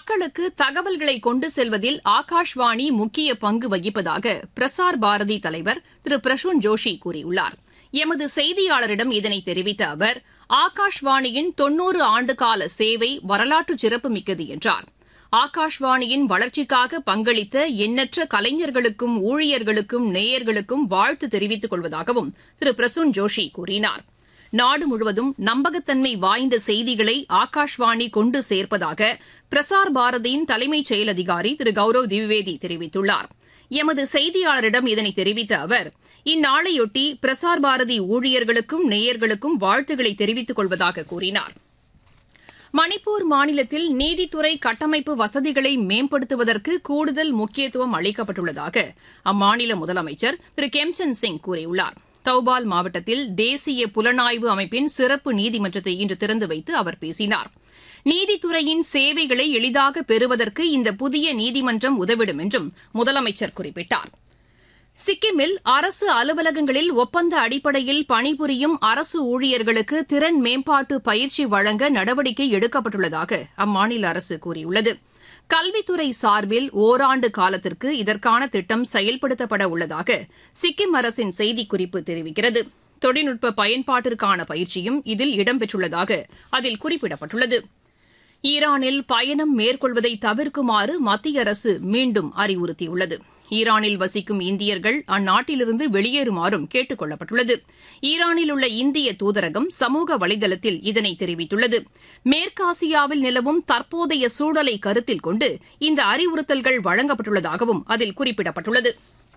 மக்களுக்கு தகவல்களை கொண்டு செல்வதில் ஆகாஷ்வாணி முக்கிய பங்கு வகிப்பதாக பிரசார் பாரதி தலைவர் திரு பிரசூன் ஜோஷி கூறியுள்ளார். எமது செய்தியாளரிடம் இதனை தெரிவித்த அவர், ஆகாஷ்வாணியின் 90 ஆண்டுகால சேவை வரலாற்று சிறப்புமிக்கது என்றார். ஆகாஷ்வாணியின் வளர்ச்சிக்காக பங்களித்த எண்ணற்ற கலைஞர்களுக்கும் ஊழியர்களுக்கும் நேயர்களுக்கும் வாழ்த்து தெரிவித்துக் கொள்வதாகவும் திரு பிரசூன் ஜோஷி கூறினார். நாடு முழுவதும் நம்பகத்தன்மை வாய்ந்த செய்திகளை ஆகாஷ்வாணி கொண்டு சேர்ப்பதாக பிரசார் பாரதியின் தலைமைச் செயல் அதிகாரி திரு கௌரவ் திவிவேதி தெரிவித்துள்ளார். எமது செய்தியாளரிடம் இதனை தெரிவித்த அவர், இந்நாளையொட்டி பிரசார் பாரதி ஊழியர்களுக்கும் நேயர்களுக்கும் வாழ்த்துக்களை தெரிவித்துக் கொள்வதாக கூறினார். மணிப்பூர் மாநிலத்தில் நீதித்துறை கட்டமைப்பு வசதிகளை மேம்படுத்துவதற்கு கூடுதல் முக்கியத்துவம் அளிக்கப்பட்டுள்ளதாக அம்மாநில முதலமைச்சர் திரு கெம்சந்த் சிங் கூறியுள்ளார். தௌபால் மாவட்டத்தில் தேசிய புலனாய்வு அமைப்பின் சிறப்பு நீதிமன்றத்தை இன்று திறந்து வைத்து அவர் பேசினார். நீதித்துறையின் சேவைகளை எளிதாக பெறுவதற்கு இந்த புதிய நீதிமன்றம் உதவிடும் என்றும் முதலமைச்சர் குறிப்பிட்டார். சிக்கிமில் அரசு அலுவலகங்களில் ஒப்பந்த அடிப்படையில் பணிபுரியும் அரசு ஊழியர்களுக்கு திறன் மேம்பாட்டு பயிற்சி வழங்க நடவடிக்கை எடுக்கப்பட்டுள்ளதாக அம்மாநில அரசு கூறியுள்ளது. கல்வித்துறை சார்பில் ஓராண்டு காலத்திற்கு இதற்கான திட்டம் செயல்படுத்தப்பட உள்ளதாக சிக்கிம் அரசின் செய்திக்குறிப்பு தெரிவிக்கிறது. தொழில்நுட்ப பயன்பாட்டிற்கான பயிற்சியும் இதில் இடம்பெற்றுள்ளதாக அதில் குறிப்பிடப்பட்டுள்ளது. ஈரானில் பயணம் மேற்கொள்வதை தவிர்க்குமாறு மத்திய அரசு மீண்டும் அறிவுறுத்தியுள்ளது. ஈரானில் வசிக்கும் இந்தியர்கள் அந்நாட்டிலிருந்து வெளியேறுமாறும் கேட்டுக் கொள்ளப்பட்டுள்ளது. ஈரானில் உள்ள இந்திய தூதரகம் சமூக வலைதளத்தில் இதனை தெரிவித்துள்ளது. மேற்காசியாவில் நிலவும் தற்போதைய சூழலை கருத்தில் கொண்டு இந்த அறிவுறுத்தல்கள் வழங்கப்பட்டுள்ளதாகவும் அதில் குறிப்பிடப்பட்டுள்ளது.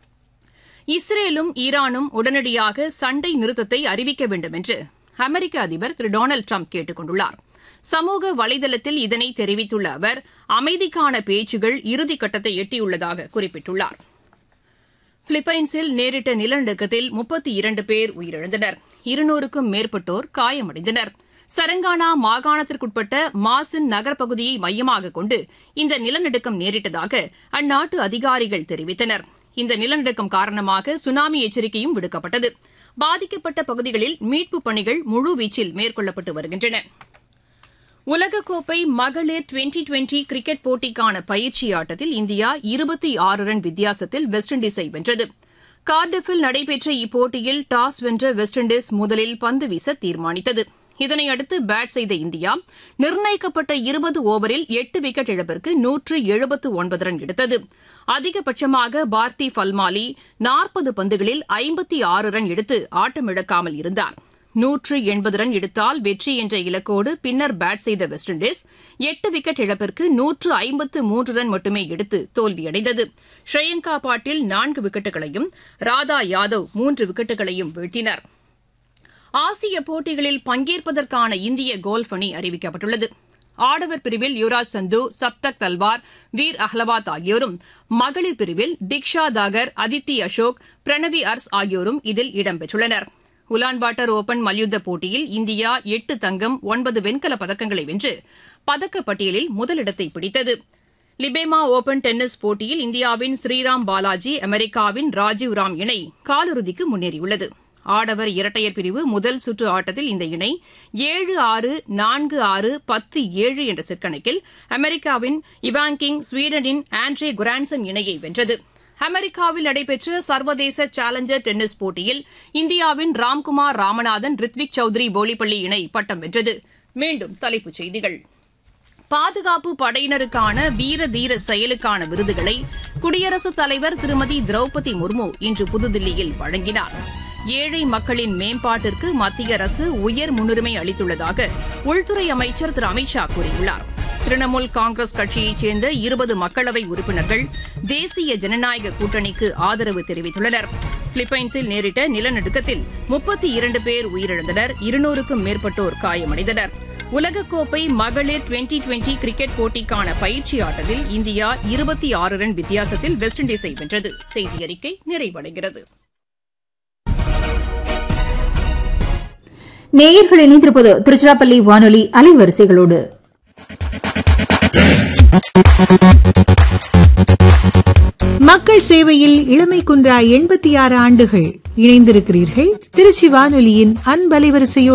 இஸ்ரேலும் ஈரானும் உடனடியாக சண்டை நிறுத்தத்தை அறிவிக்க வேண்டும் என்று அமெரிக்க அதிபர் திரு டொனால்டு டிரம்ப் கேட்டுக் கொண்டுள்ளார். சமூக வலைதளத்தில் இதனை தெரிவித்துள்ள அவர், அமைதிக்கான பேச்சுகள் இறுதிக்கட்டத்தை எட்டியுள்ளதாக குறிப்பிட்டுள்ளார். பிலிப்பைன்ஸில் நேரிட்ட நிலநடுக்கத்தில் 32 பேர் உயிரிழந்தனர். 200க்கும் மேற்பட்டோர் காயமடைந்தனர். சரங்கானா மாகாணத்திற்குட்பட்ட மாசின் நகர்ப்பகுதியை மையமாக கொண்டு இந்த நிலநடுக்கம் நேரிட்டதாக அந்நாட்டு அதிகாரிகள் தெரிவித்தனர். இந்த நிலநடுக்கம் காரணமாக சுனாமி எச்சரிக்கையும் விடுக்கப்பட்டது. பாதிக்கப்பட்ட பகுதிகளில் மீட்புப் பணிகள் முழுவீச்சில் மேற்கொள்ளப்பட்டு வருகின்றன. உலகக்கோப்பை மகளிர் 2020 கிரிக்கெட் போட்டிக்கான பயிற்சி ஆட்டத்தில் இந்தியா 26 ரன் வித்தியாசத்தில் வெஸ்ட் இண்டீஸை வென்றது. கார்டிஃபில் நடைபெற்ற இப்போட்டியில் டாஸ் வென்ற வெஸ்ட் இண்டீஸ் முதலில் பந்து வீச தீர்மானித்தது. இதனையடுத்து பேட் செய்த இந்தியா நிர்ணயிக்கப்பட்ட 20 ஓவரில் 8 விக்கெட் இழப்பிற்கு 179 ரன் எடுத்தது. அதிகபட்சமாக பார்த்தி பல்மாலி 40 பந்துகளில் 56 ரன் எடுத்து ஆட்டமிழக்காமல் இருந்தார். 180 ரன் எடுத்தால் வெற்றி என்ற இலக்கோடு பின்னர் பேட் செய்த வெஸ்ட் இண்டீஸ் 8 விக்கெட் இழப்பிற்கு 153 ரன் மட்டுமே எடுத்து தோல்வியடைந்தது. ஸ்ரேயங்கா பாட்டீல் 4 விக்கெட்டுகளையும் ராதா யாதவ் 3 விக்கெட்டுகளையும் வீழ்த்தினர். ஆசிய போட்டிகளில் பங்கேற்பதற்கான இந்திய கோல்ஃப் அணி அறிவிக்கப்பட்டுள்ளது. ஆடவர் பிரிவில் யுவராஜ் சந்து, சப்தக் தல்வார், வீர் அஹ்லவாத் ஆகியோரும், மகளிர் பிரிவில் திக்ஷா தாகர், அதித்தி அசோக், பிரணவி அர்ஸ் ஆகியோரும் இதில் இடம்பெற்றுள்ளனர். உலான்பாட்டர் ஓபன் மல்யுத்த போட்டியில் இந்தியா 8 தங்கம் 9 வெண்கலப் பதக்கங்களை வென்று பதக்கப்பட்டியலில் முதலிடத்தை பிடித்தது. லிபேமா ஓபன் டென்னிஸ் போட்டியில் இந்தியாவின் ஸ்ரீராம் பாலாஜி, அமெரிக்காவின் ராஜீவ் ராம் இணை காலிறுதிக்கு முன்னேறியுள்ளது. ஆடவர் இரட்டையர் பிரிவு முதல் சுற்று ஆட்டத்தில் இந்த இணை 7-6, 4-6, 10-7 என்ற செட் கணக்கில் அமெரிக்காவின் இவாங்கிங், ஸ்வீடனின் ஆண்ட்ரே குரான்சன் இணையை வென்றது. அமெரிக்காவில் நடைபெற்ற சர்வதேச சேலஞ்சர் டென்னிஸ் போட்டியில் இந்தியாவின் ராம்குமார் ராமநாதன், ரித்விக் சௌத்ரி போலிப்பள்ளி இணை பட்டம் வென்றது. மீண்டும் தலைப்புச் செய்திகள். பாதுகாப்பு படையினருக்கான வீர தீர செயலுக்கான விருதுகளை குடியரசுத் தலைவர் திருமதி திரௌபதி முர்மு இன்று புதுதில்லியில் வழங்கினார். ஏழை மக்களின் மேம்பாட்டிற்கு மத்திய அரசு உயர் முன்னுரிமை அளித்துள்ளதாக உள்துறை அமைச்சர் திரு அமித் ஷா கூறியுள்ளார். திரிணாமுல் காங்கிரஸ் கட்சியைச் சேர்ந்த 20 மக்களவை உறுப்பினர்கள் தேசிய ஜனநாயக கூட்டணிக்கு ஆதரவு தெரிவித்துள்ளனர். பிலிப்பைன்ஸில் நேரிட்ட நிலநடுக்கத்தில் 32 பேர் உயிரிழந்தனர். 200க்கும் மேற்பட்டோர் காயமடைந்தனர். உலகக்கோப்பை மகளிர் 2020 கிரிக்கெட் போட்டிக்கான பயிற்சி ஆட்டத்தில் இந்தியா 26 ரன் வித்தியாசத்தில் வெஸ்ட் இண்டீஸை வென்றது. செய்தியறிக்கை நிறைவடைகிறது. நேயர்கள் இணைந்திருப்பது திருச்சிராப்பள்ளி வானொலி அலைவரிசைகளோடு. மக்கள் சேவையில் இளமை குன்றா 86 ஆண்டுகள் இணைந்திருக்கிறீர்கள் திருச்சி வானொலியின் அன்பலைவரிசையோடு.